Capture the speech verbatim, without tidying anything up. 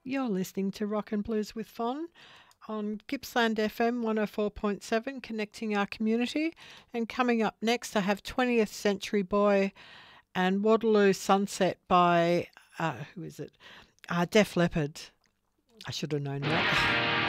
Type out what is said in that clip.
You're listening to Rock and Blues with Fon on Gippsland F M one oh four point seven, connecting our community. And coming up next, I have twentieth Century Boy and Waterloo Sunset by, uh, who is it? Uh, Def Leppard. I should have known that.